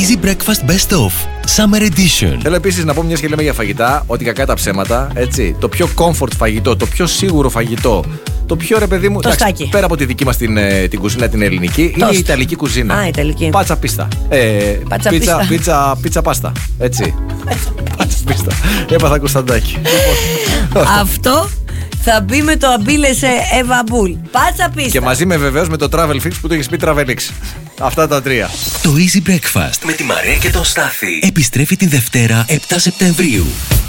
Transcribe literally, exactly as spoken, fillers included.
Easy Breakfast Best Of Summer Edition. Θέλω επίσης να πω, μιας και λέμε για φαγητά, ότι κακά τα ψέματα, έτσι. Το πιο comfort φαγητό, το πιο σίγουρο φαγητό, το πιο ρε παιδί μου. Το στάκι. Πέρα από τη δική μας την, την κουζίνα, την ελληνική, Τόστ. είναι η ιταλική κουζίνα. Α, ιταλική. Πάτσα πίστα. Ε, Πάτσα πίτσα, πίστα. πίτσα, πίτσα πάστα. Έτσι. Πάτσα πίστα. Έπαθα Κωνσταντάκι. Αυτό θα μπει με το αμπίλεσε Εύα Μπουλ. Πάτσα πίστα. Και μαζί με βεβαίως με το Travel Fix που το έχεις πει Travelix. Αυτά τα τρία. Το Easy Breakfast Με τη Μαρία και τον Στάθη. επιστρέφει την Δευτέρα επτά Σεπτεμβρίου.